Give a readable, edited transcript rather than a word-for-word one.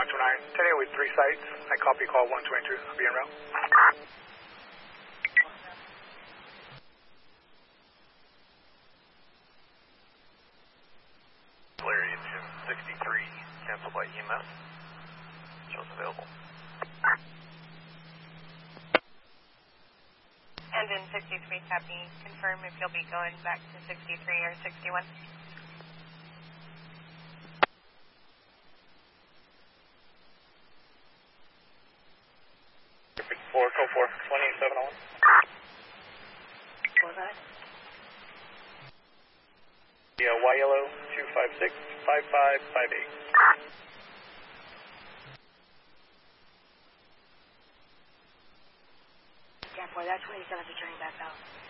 129. Today with 3 sites. I copy call 122. I'll be en route. Larry, engine 63, canceled by EMS. Shows available. Engine 63, copy. Confirm if you'll be going back to 63 or 61. Code 4, 2701. What was that? Yeah, Y yellow 256 5558. Yeah, boy, that's 27's returning back out.